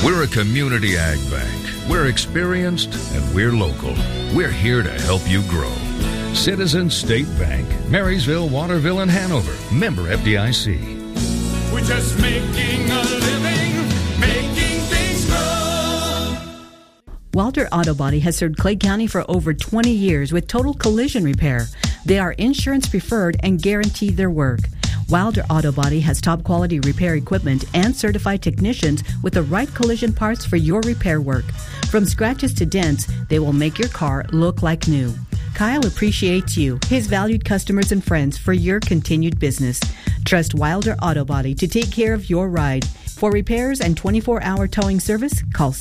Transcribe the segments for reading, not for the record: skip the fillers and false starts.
We're a community ag bank. We're experienced and we're local. We're here to help you grow. Citizens State Bank, Marysville, Waterville, and Hanover. Member FDIC. We're just making a living, making things grow. Walter Auto Body has served Clay County for over 20 years with total collision repair. They are insurance preferred and guarantee their work. Wilder Auto Body has top quality repair equipment and certified technicians with the right collision parts for your repair work. From scratches to dents, they will make your car look like new. Kyle appreciates you, his valued customers and friends, for your continued business. Trust Wilder Auto Body to take care of your ride. For repairs and 24-hour towing service, call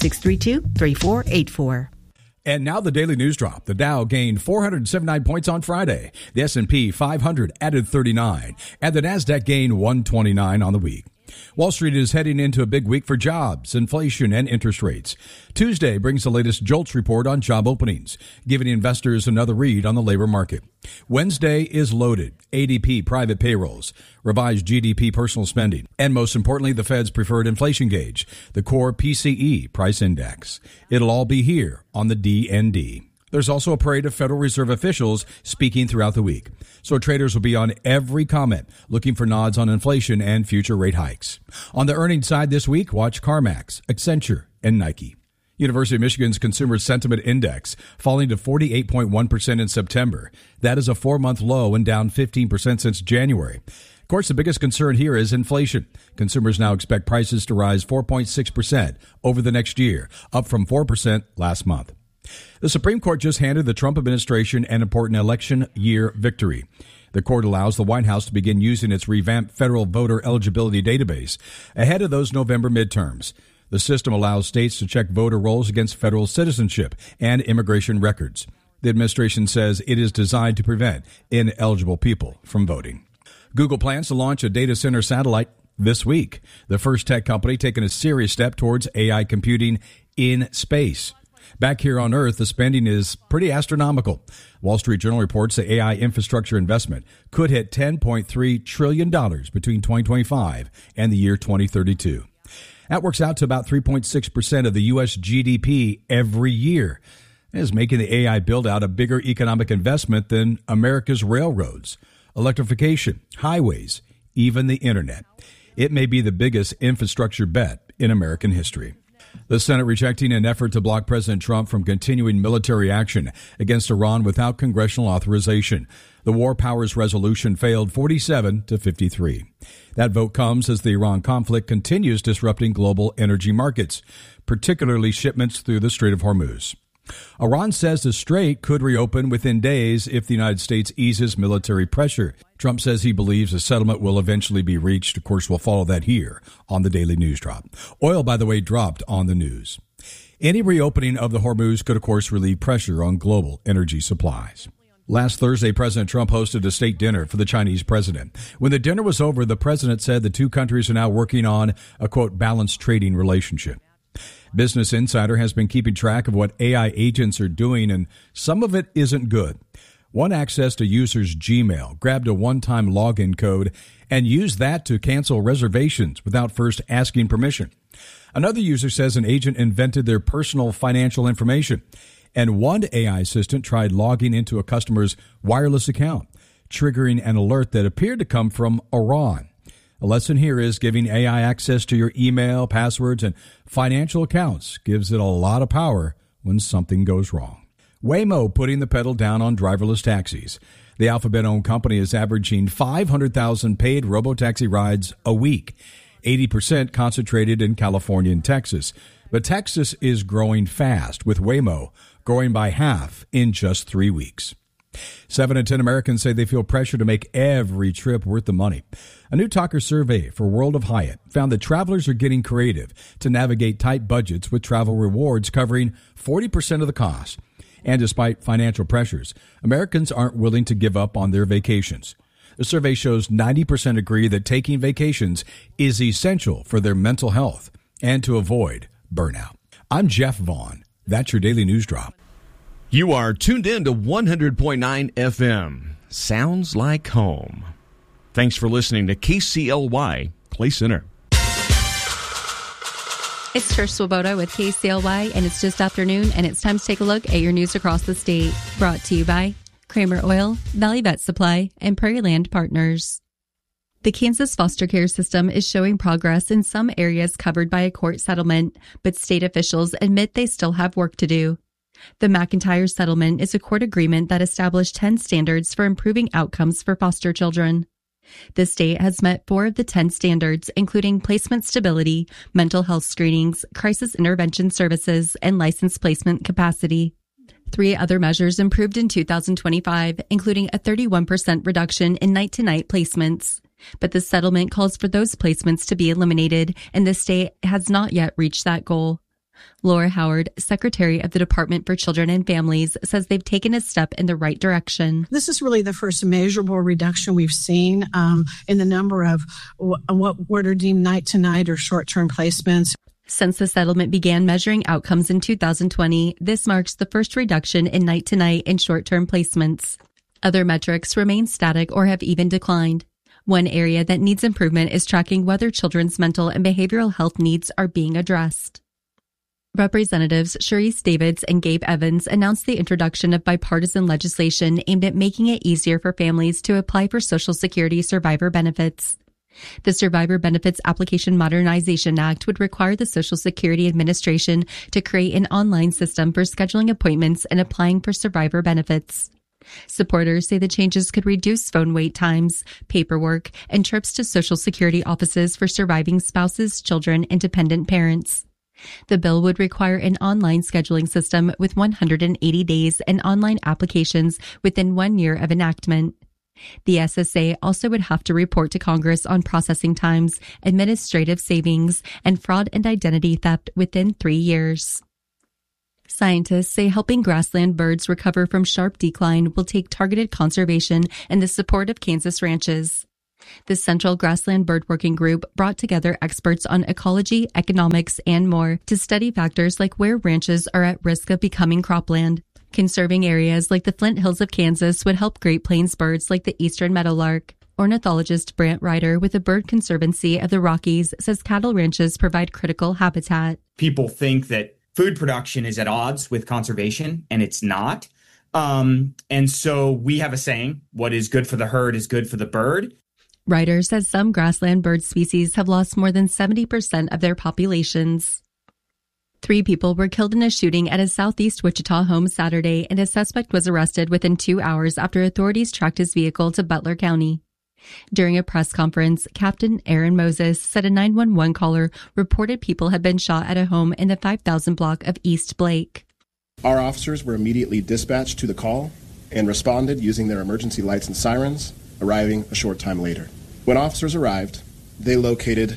632-3484. And now the Daily News Drop. The Dow gained 479 points on Friday. The S&P 500 added 39. And the NASDAQ gained 129 on the week. Wall Street is heading into a big week for jobs, inflation, and interest rates. Tuesday brings the latest JOLTS report on job openings, giving investors another read on the labor market. Wednesday is loaded. ADP private payrolls, revised GDP personal spending, and most importantly, the Fed's preferred inflation gauge, the core PCE price index. It'll all be here on the DND. There's also a parade of Federal Reserve officials speaking throughout the week. So traders will be on every comment, looking for nods on inflation and future rate hikes. On the earnings side this week, watch CarMax, Accenture, and Nike. University of Michigan's Consumer Sentiment Index falling to 48.1% in September. That is a 4-month low and down 15% since January. Of course, the biggest concern here is inflation. Consumers now expect prices to rise 4.6% over the next year, up from 4% last month. The Supreme Court just handed the Trump administration an important election year victory. The court allows the White House to begin using its revamped federal voter eligibility database ahead of those November midterms. The system allows states to check voter rolls against federal citizenship and immigration records. The administration says it is designed to prevent ineligible people from voting. Google plans to launch a data center satellite this week, the first tech company taking a serious step towards AI computing in space. Back here on Earth, the spending is pretty astronomical. Wall Street Journal reports the AI infrastructure investment could hit $10.3 trillion between 2025 and the year 2032. That works out to about 3.6% of the U.S. GDP every year. It is making the AI build-out a bigger economic investment than America's railroads, electrification, highways, even the internet. It may be the biggest infrastructure bet in American history. The Senate rejecting an effort to block President Trump from continuing military action against Iran without congressional authorization. The War Powers Resolution failed 47 to 53. That vote comes as the Iran conflict continues disrupting global energy markets, particularly shipments through the Strait of Hormuz. Iran says the strait could reopen within days if the United States eases military pressure. Trump says he believes a settlement will eventually be reached. Of course, we'll follow that here on the Daily News Drop. Oil, by the way, dropped on the news. Any reopening of the Hormuz could, of course, relieve pressure on global energy supplies. Last Thursday, President Trump hosted a state dinner for the Chinese president. When the dinner was over, the president said the two countries are now working on a, quote, balanced trading relationship. Business Insider has been keeping track of what AI agents are doing, and some of it isn't good. One accessed a user's Gmail, grabbed a one-time login code, and used that to cancel reservations without first asking permission. Another user says an agent invented their personal financial information, and one AI assistant tried logging into a customer's wireless account, triggering an alert that appeared to come from Iran. The lesson here is giving AI access to your email, passwords, and financial accounts gives it a lot of power when something goes wrong. Waymo putting the pedal down on driverless taxis. The Alphabet-owned company is averaging 500,000 paid robotaxi rides a week, 80% concentrated in California and Texas. But Texas is growing fast, with Waymo growing by half in just 3 weeks. 7 in 10 Americans say they feel pressure to make every trip worth the money. A new Talker survey for World of Hyatt found that travelers are getting creative to navigate tight budgets with travel rewards covering 40% of the cost. And despite financial pressures, Americans aren't willing to give up on their vacations. The survey shows 90% agree that taking vacations is essential for their mental health and to avoid burnout. I'm Jeff Vaughn. That's your Daily News Drop. You are tuned in to 100.9 FM. Sounds like home. Thanks for listening to KCLY Clay Center. It's Trish Swoboda with KCLY, and it's just afternoon, and it's time to take a look at your news across the state. Brought to you by Kramer Oil, Valley Vet Supply, and Prairie Land Partners. The Kansas foster care system is showing progress in some areas covered by a court settlement, but state officials admit they still have work to do. The McIntyre settlement is a court agreement that established 10 standards for improving outcomes for foster children. The state has met 4 of the 10 standards, including placement stability, mental health screenings, crisis intervention services, and licensed placement capacity. 3 other measures improved in 2025, including a 31% reduction in night-to-night placements. But the settlement calls for those placements to be eliminated, and the state has not yet reached that goal. Laura Howard, Secretary of the Department for Children and Families, says they've taken a step in the right direction. This is really the first measurable reduction we've seen in the number of what are deemed night-to-night or short-term placements. Since the settlement began measuring outcomes in 2020, this marks the first reduction in night-to-night and short-term placements. Other metrics remain static or have even declined. One area that needs improvement is tracking whether children's mental and behavioral health needs are being addressed. Representatives Sharice Davids and Gabe Evans announced the introduction of bipartisan legislation aimed at making it easier for families to apply for Social Security survivor benefits. The Survivor Benefits Application Modernization Act would require the Social Security Administration to create an online system for scheduling appointments and applying for survivor benefits. Supporters say the changes could reduce phone wait times, paperwork, and trips to Social Security offices for surviving spouses, children, and dependent parents. The bill would require an online scheduling system with 180 days and online applications within 1 year of enactment. The SSA also would have to report to Congress on processing times, administrative savings, and fraud and identity theft within 3 years. Scientists say helping grassland birds recover from sharp decline will take targeted conservation and the support of Kansas ranches. The Central Grassland Bird Working Group brought together experts on ecology, economics, and more to study factors like where ranches are at risk of becoming cropland. Conserving areas like the Flint Hills of Kansas would help Great Plains birds like the eastern meadowlark. Ornithologist Brant Ryder with the Bird Conservancy of the Rockies says cattle ranches provide critical habitat. People think that food production is at odds with conservation, and it's not. And so we have a saying, what is good for the herd is good for the bird. Ryder says some grassland bird species have lost more than 70% of their populations. 3 people were killed in a shooting at a southeast Wichita home Saturday, and a suspect was arrested within 2 hours after authorities tracked his vehicle to Butler County. During a press conference, Captain Aaron Moses said a 911 caller reported people had been shot at a home in the 5000 block of East Blake. Our officers were immediately dispatched to the call and responded using their emergency lights and sirens, arriving a short time later. When officers arrived, they located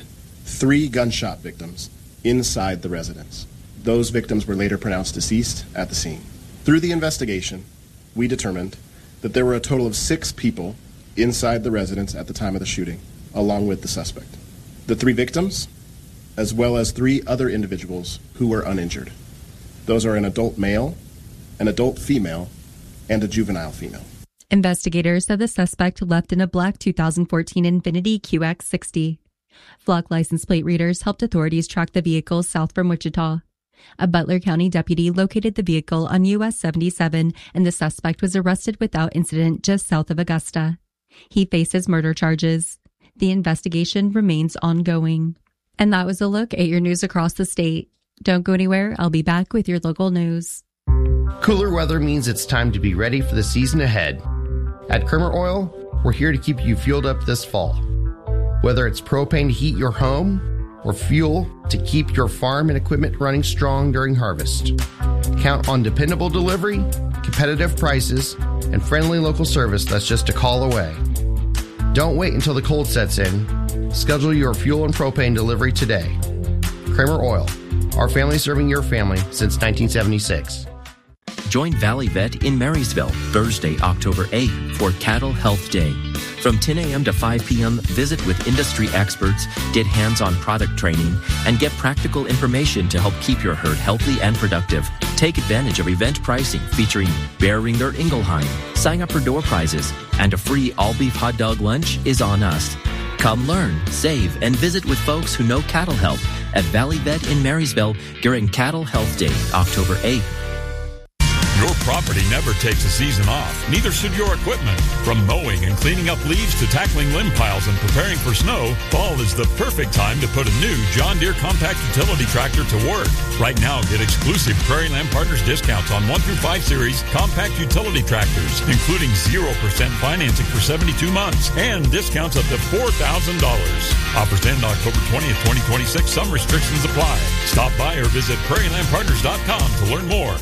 3 gunshot victims inside the residence. Those victims were later pronounced deceased at the scene. Through the investigation, we determined that there were a total of 6 people inside the residence at the time of the shooting, along with the suspect. The 3 victims, as well as 3 other individuals who were uninjured. Those are an adult male, an adult female, and a juvenile female. Investigators said the suspect left in a black 2014 Infiniti QX60. Flock license plate readers helped authorities track the vehicle south from Wichita. A Butler County deputy located the vehicle on US 77, and the suspect was arrested without incident just south of Augusta. He faces murder charges. The investigation remains ongoing. And that was a look at your news across the state. Don't go anywhere. I'll be back with your local news. Cooler weather means it's time to be ready for the season ahead. At Kramer Oil, we're here to keep you fueled up this fall. Whether it's propane to heat your home or fuel to keep your farm and equipment running strong during harvest. Count on dependable delivery, competitive prices, and friendly local service that's just a call away. Don't wait until the cold sets in. Schedule your fuel and propane delivery today. Kramer Oil, our family serving your family since 1976. Join Valley Vet in Marysville Thursday, October 8th for Cattle Health Day. From 10 a.m. to 5 p.m., visit with industry experts, get hands-on product training, and get practical information to help keep your herd healthy and productive. Take advantage of event pricing featuring Boehringer Ingelheim. Sign up for door prizes, and a free all-beef hot dog lunch is on us. Come learn, save, and visit with folks who know cattle health at Valley Vet in Marysville during Cattle Health Day, October 8th. Your property never takes a season off. Neither should your equipment. From mowing and cleaning up leaves to tackling limb piles and preparing for snow, fall is the perfect time to put a new John Deere compact utility tractor to work. Right now, get exclusive Prairie Land Partners discounts on 1 through 5 series compact utility tractors, including 0% financing for 72 months and discounts up to $4,000. Offers end October 20th, 2026. Some restrictions apply. Stop by or visit prairielandpartners.com to learn more.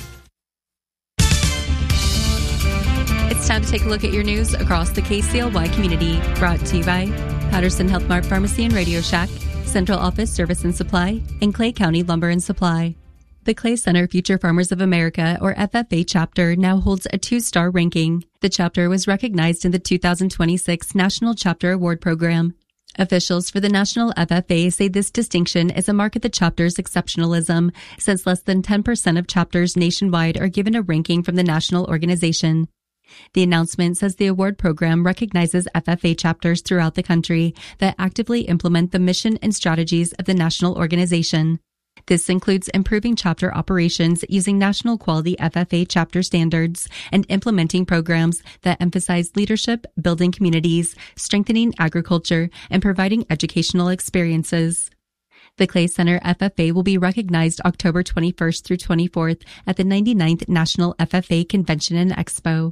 It's time to take a look at your news across the KCLY community. Brought to you by Patterson Health Mart Pharmacy and Radio Shack, Central Office Service and Supply, and Clay County Lumber and Supply. The Clay Center Future Farmers of America, or FFA chapter, now holds a 2-star ranking. The chapter was recognized in the 2026 National Chapter Award Program. Officials for the National FFA say this distinction is a mark of the chapter's exceptionalism, since less than 10% of chapters nationwide are given a ranking from the national organization. The announcement says the award program recognizes FFA chapters throughout the country that actively implement the mission and strategies of the national organization. This includes improving chapter operations using national quality FFA chapter standards and implementing programs that emphasize leadership, building communities, strengthening agriculture, and providing educational experiences. The Clay Center FFA will be recognized October 21st through 24th at the 99th National FFA Convention and Expo.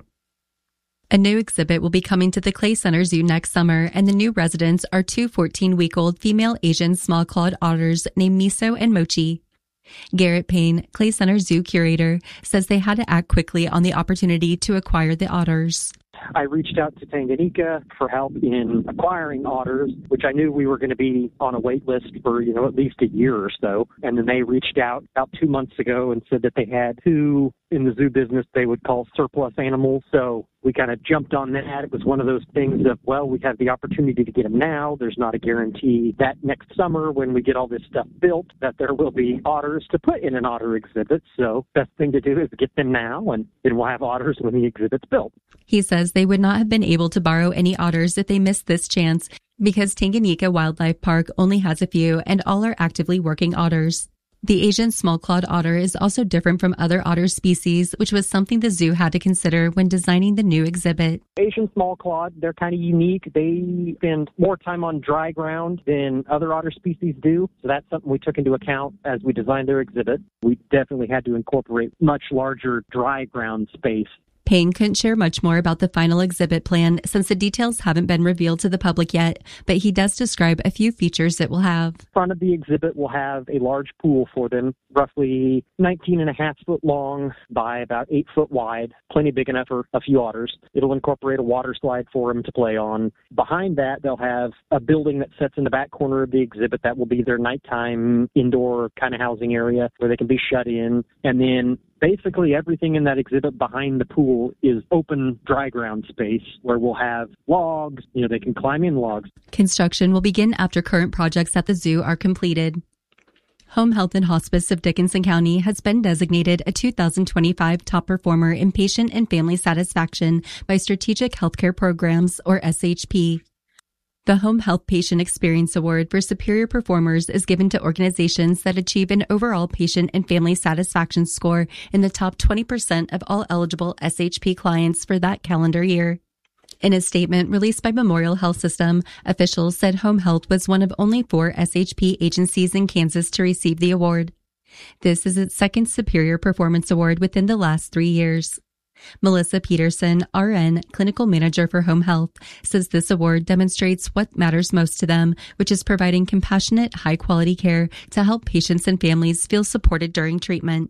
A new exhibit will be coming to the Clay Center Zoo next summer, and the new residents are 2 14-week-old female Asian small-clawed otters named Miso and Mochi. Garrett Payne, Clay Center Zoo curator, says they had to act quickly on the opportunity to acquire the otters. I reached out to Tanganyika for help in acquiring otters, which I knew we were going to be on a wait list for, at least a year or so. And then they reached out about 2 months ago and said that they had 2 in the zoo business they would call surplus animals. So we kind of jumped on that. It was one of those things of, well, we have the opportunity to get them now. There's not a guarantee that next summer when we get all this stuff built that there will be otters to put in an otter exhibit. So best thing to do is get them now, and then we'll have otters when the exhibit's built. He says they would not have been able to borrow any otters if they missed this chance because Tanganyika Wildlife Park only has a few and all are actively working otters. The Asian small-clawed otter is also different from other otter species, which was something the zoo had to consider when designing the new exhibit. Asian small-clawed, they're kind of unique. They spend more time on dry ground than other otter species do, so that's something we took into account as we designed their exhibit. We definitely had to incorporate much larger dry ground space. Payne couldn't share much more about the final exhibit plan since the details haven't been revealed to the public yet, but he does describe a few features it will have. Front of the exhibit will have a large pool for them, roughly 19.5 foot long by about 8 foot wide, plenty big enough for a few otters. It'll incorporate a water slide for them to play on. Behind that, they'll have a building that sits in the back corner of the exhibit that will be their nighttime indoor kind of housing area where they can be shut in. And then basically everything in that exhibit behind the pool is open dry ground space where we'll have logs, they can climb in logs. Construction will begin after current projects at the zoo are completed. Home Health and Hospice of Dickinson County has been designated a 2025 top performer in patient and family satisfaction by Strategic Healthcare Programs, or SHP. The Home Health Patient Experience Award for superior performers is given to organizations that achieve an overall patient and family satisfaction score in the top 20% of all eligible SHP clients for that calendar year. In a statement released by Memorial Health System, officials said Home Health was one of only 4 SHP agencies in Kansas to receive the award. This is its second Superior Performance Award within the last 3 years. Melissa Peterson, RN, Clinical Manager for Home Health, says this award demonstrates what matters most to them, which is providing compassionate, high-quality care to help patients and families feel supported during treatment.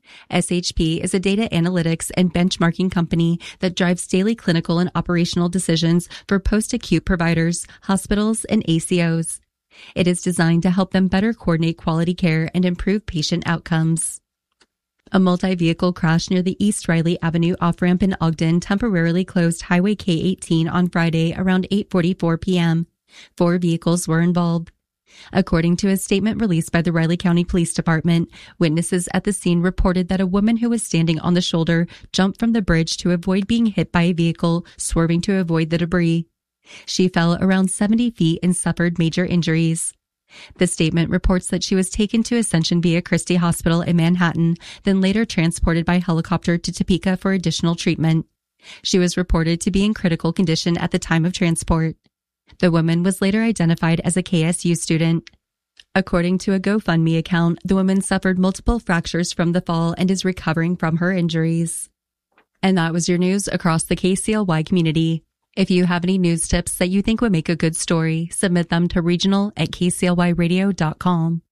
SHP is a data analytics and benchmarking company that drives daily clinical and operational decisions for post-acute providers, hospitals, and ACOs. It is designed to help them better coordinate quality care and improve patient outcomes. A multi-vehicle crash near the East Riley Avenue off-ramp in Ogden temporarily closed Highway K-18 on Friday around 8:44 p.m. 4 vehicles were involved. According to a statement released by the Riley County Police Department, witnesses at the scene reported that a woman who was standing on the shoulder jumped from the bridge to avoid being hit by a vehicle, swerving to avoid the debris. She fell around 70 feet and suffered major injuries. The statement reports that she was taken to Ascension Via Christi Hospital in Manhattan, then later transported by helicopter to Topeka for additional treatment. She was reported to be in critical condition at the time of transport. The woman was later identified as a KSU student. According to a GoFundMe account, the woman suffered multiple fractures from the fall and is recovering from her injuries. And that was your news across the KCLY community. If you have any news tips that you think would make a good story, submit them to regional@kclyradio.com.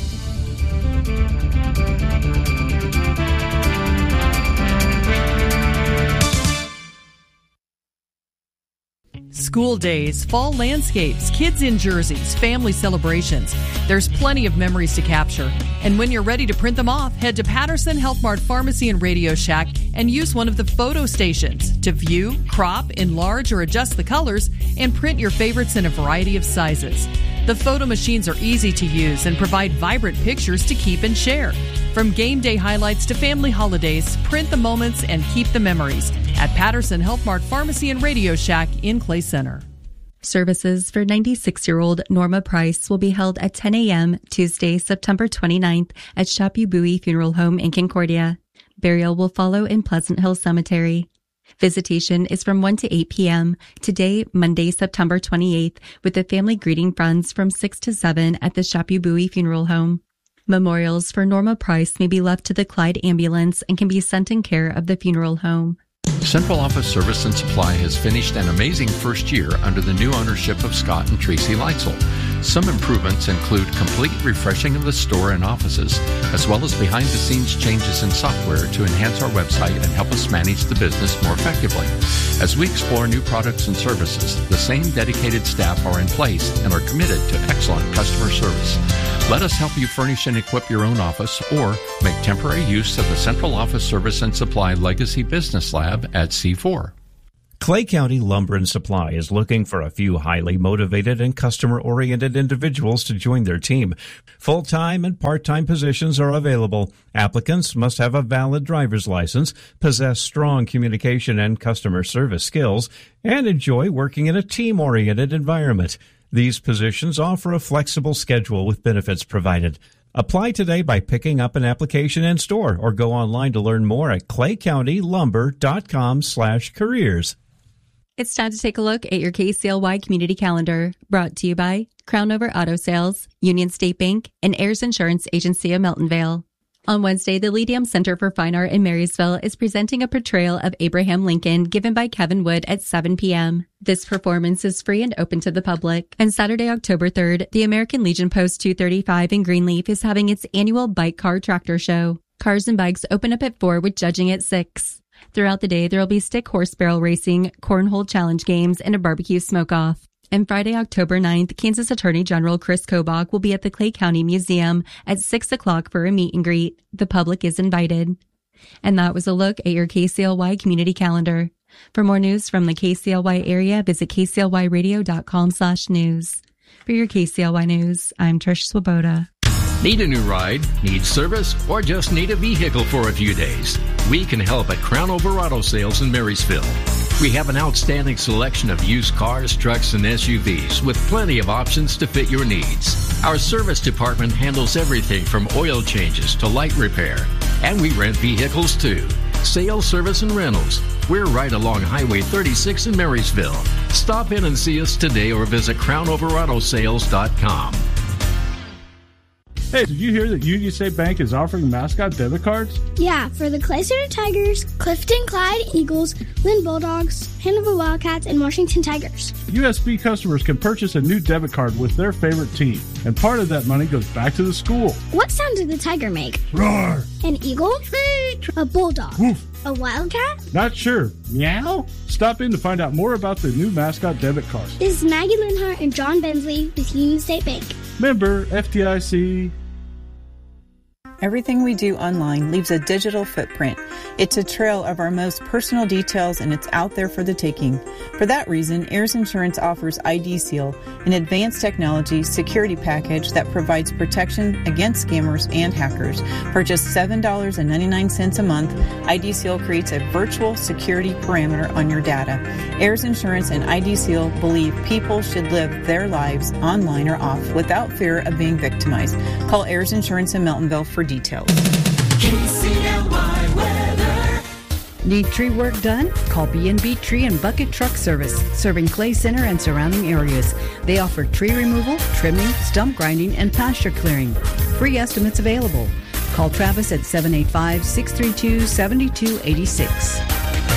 School days, fall landscapes, kids in jerseys, family celebrations. There's plenty of memories to capture. And when you're ready to print them off, head to Patterson Health Mart Pharmacy and Radio Shack and use one of the photo stations to view, crop, enlarge, or adjust the colors and print your favorites in a variety of sizes. The photo machines are easy to use and provide vibrant pictures to keep and share. From game day highlights to family holidays, print the moments and keep the memories at Patterson Health Mart Pharmacy and Radio Shack in Clay Center. Services for 96-year-old Norma Price will be held at 10 a.m. Tuesday, September 29th at Shapubui Funeral Home in Concordia. Burial will follow in Pleasant Hill Cemetery. Visitation is from 1 to 8 p.m. today, Monday, September 28th, with the family greeting friends from 6 to 7 at the Shapubui Funeral Home. Memorials for Norma Price may be left to the Clyde Ambulance and can be sent in care of the funeral home. Central Office Service and Supply has finished an amazing first year under the new ownership of Scott and Tracy Leitzel. Some improvements include complete refreshing of the store and offices, as well as behind-the-scenes changes in software to enhance our website and help us manage the business more effectively. As we explore new products and services, the same dedicated staff are in place and are committed to excellent customer service. Let us help you furnish and equip your own office or make temporary use of the Central Office Service and Supply Legacy Business Lab at C4. Clay County Lumber and Supply is looking for a few highly motivated and customer-oriented individuals to join their team. Full-time and part-time positions are available. Applicants must have a valid driver's license, possess strong communication and customer service skills, and enjoy working in a team-oriented environment. These positions offer a flexible schedule with benefits provided. Apply today by picking up an application in store or go online to learn more at claycountylumber.com/careers. It's time to take a look at your KCLY community calendar, brought to you by Crown Over Auto Sales, Union State Bank, and Ayers Insurance Agency of Meltonvale. On Wednesday, the Lydium Center for Fine Art in Marysville is presenting a portrayal of Abraham Lincoln given by Kevin Wood at 7 p.m. This performance is free and open to the public. And Saturday, October 3rd, the American Legion Post 235 in Greenleaf is having its annual Bike Car Tractor Show. Cars and bikes open up at 4 with judging at 6. Throughout the day, there will be stick horse barrel racing, cornhole challenge games, and a barbecue smoke-off. And Friday, October 9th, Kansas Attorney General Chris Kobach will be at the Clay County Museum at 6 o'clock for a meet and greet. The public is invited. And that was a look at your KCLY community calendar. For more news from the KCLY area, visit kclyradio.com/news. For your KCLY news, I'm Trish Swoboda. Need a new ride? Need service? Or just need a vehicle for a few days? We can help at Crown Over Auto Sales in Marysville. We have an outstanding selection of used cars, trucks, and SUVs with plenty of options to fit your needs. Our service department handles everything from oil changes to light repair. And we rent vehicles too. Sales, service, and rentals. We're right along Highway 36 in Marysville. Stop in and see us today or visit CrownOverAutoSales.com. Hey, did you hear that Union State Bank is offering mascot debit cards? Yeah, for the Clay Center Tigers, Clifton Clyde Eagles, Lynn Bulldogs, Hanover Wildcats, and Washington Tigers. USB customers can purchase a new debit card with their favorite team, and part of that money goes back to the school. What sound did the tiger make? Roar! An eagle? A bulldog? Woof! A wildcat? Not sure. Meow? Stop in to find out more about the new mascot debit card. This is Maggie Linhart and John Bensley with Union State Bank. Member FDIC. Everything we do online leaves a digital footprint. It's a trail of our most personal details, and it's out there for the taking. For that reason, Ayers Insurance offers ID Seal, an advanced technology security package that provides protection against scammers and hackers. For just $7.99 a month, ID Seal creates a virtual security perimeter on your data. Ayers Insurance and ID Seal believe people should live their lives online or off without fear of being victimized. Call Ayers Insurance in Meltonville for details. KCLY weather. Need tree work done? Call B&B Tree and Bucket Truck Service, serving Clay Center and surrounding areas. They offer tree removal, trimming, stump grinding, and pasture clearing. Free estimates available. Call Travis at 785-632-7286.